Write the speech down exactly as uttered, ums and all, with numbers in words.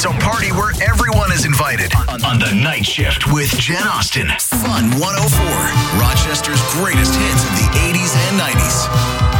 It's a party where everyone is invited. On, on the Night Shift with Jen Austen. Fun one oh four. Rochester's greatest hits of the eighties and nineties.